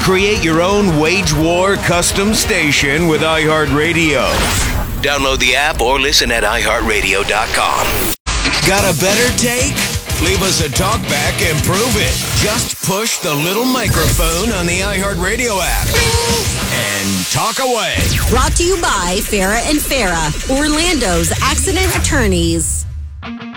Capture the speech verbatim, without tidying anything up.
Create your own wage war custom station with iHeartRadio. Download the app or listen at i heart radio dot com. Got a better take? Leave us a talk back and prove it. Just push the little microphone on the iHeartRadio app and talk away. Brought to you by Farah and Farah, Orlando's accident attorneys.